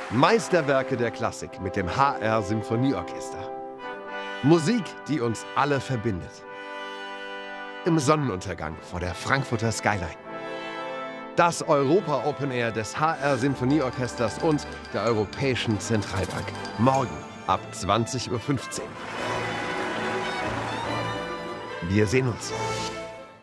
Meisterwerke der Klassik mit dem HR Symphonieorchester. Musik, die uns alle verbindet. Im Sonnenuntergang vor der Frankfurter Skyline. Das Europa Open Air des HR Symphonieorchesters und der Europäischen Zentralbank. Morgen ab 20:15 Uhr. Wir sehen uns.